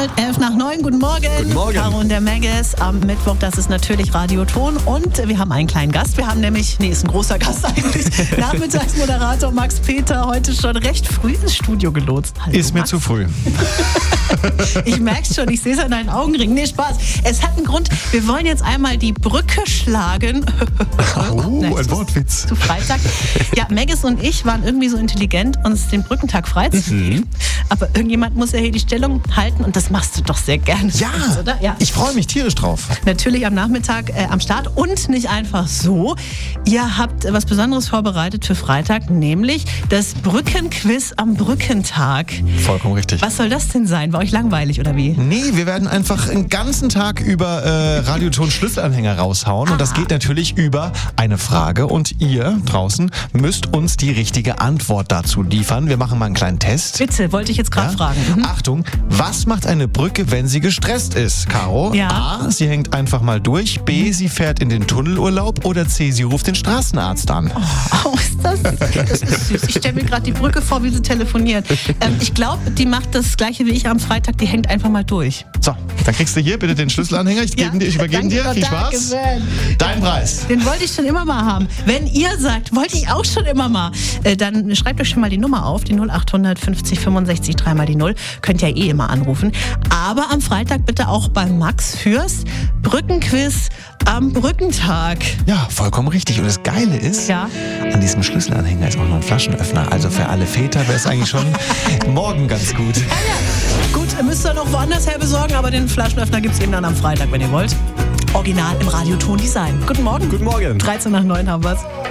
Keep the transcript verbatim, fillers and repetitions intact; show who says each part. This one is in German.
Speaker 1: elf nach neun, guten Morgen.
Speaker 2: Guten Morgen.
Speaker 1: Caro und der Megges am Mittwoch, das ist natürlich Radioton und wir haben einen kleinen Gast. Wir haben nämlich, nee, ist ein großer Gast eigentlich, Nachmittagsmoderator Max Peter heute schon recht früh ins Studio gelotst. Hallo,
Speaker 2: ist mir
Speaker 1: Max.
Speaker 2: zu früh.
Speaker 1: Ich merk's schon, ich sehe es an deinen Augenringen. Nee, Spaß. Es hat einen Grund. Wir wollen jetzt einmal die Brücke schlagen.
Speaker 2: Oh,
Speaker 1: Nein,
Speaker 2: ein
Speaker 1: zu-
Speaker 2: Wortwitz.
Speaker 1: Zu Freitag. Ja, Megges und ich waren irgendwie so intelligent, uns den Brückentag freizunehmen. Aber irgendjemand muss ja hier die Stellung halten und das machst du doch sehr gerne.
Speaker 2: Ja,
Speaker 1: Oder? Ja.
Speaker 2: ich freue mich tierisch drauf.
Speaker 1: Natürlich am Nachmittag äh, am Start und nicht einfach so. Ihr habt was Besonderes vorbereitet für Freitag, nämlich das Brückenquiz am Brückentag.
Speaker 2: Vollkommen richtig.
Speaker 1: Was soll das denn sein? War euch langweilig oder wie?
Speaker 2: Nee, wir werden einfach einen ganzen Tag über äh, Radioton-Schlüsselanhänger raushauen. Und das geht natürlich über eine Frage. Und ihr draußen müsst uns die richtige Antwort dazu liefern. Wir machen mal einen kleinen Test.
Speaker 1: Bitte, wollte ich jetzt gerade
Speaker 2: Ja?
Speaker 1: fragen. Mhm.
Speaker 2: Achtung, was macht eine Brücke, wenn sie gestresst ist, Caro?
Speaker 1: Ja.
Speaker 2: A, sie hängt einfach mal durch. B, sie fährt in den Tunnelurlaub. Oder C, sie ruft den Straßenarzt an.
Speaker 1: Oh, ist das, das ist süß. Ich stelle mir gerade die Brücke vor, wie sie telefoniert. Ähm, ich glaube, die macht das Gleiche wie ich am Freitag. Die hängt einfach mal durch.
Speaker 2: So, dann kriegst du hier bitte den Schlüsselanhänger. Ich, gebe dir, ich übergebe
Speaker 1: danke,
Speaker 2: dir. Viel
Speaker 1: danke,
Speaker 2: Spaß.
Speaker 1: Sven.
Speaker 2: Dein Preis.
Speaker 1: Den wollte ich schon immer mal haben. Wenn ihr sagt, wollte ich auch schon immer mal, äh, dann schreibt euch schon mal die Nummer auf, die null acht fünfzig fünfundsechzig drei mal die null. Könnt ja eh immer anrufen. Aber am Freitag bitte auch beim Max fürs Brückenquiz am Brückentag.
Speaker 2: Ja, vollkommen richtig. Und das Geile ist,
Speaker 1: Ja.
Speaker 2: an diesem Schlüsselanhänger ist auch noch ein Flaschenöffner. Also für alle Väter wäre es eigentlich schon morgen ganz gut.
Speaker 1: Gut, ihr müsst ihr noch woanders her besorgen, aber den Flaschenöffner gibt es eben dann am Freitag, wenn ihr wollt. Original im Radioton Design. Guten Morgen.
Speaker 2: Guten Morgen.
Speaker 1: dreizehn nach neun haben wir's.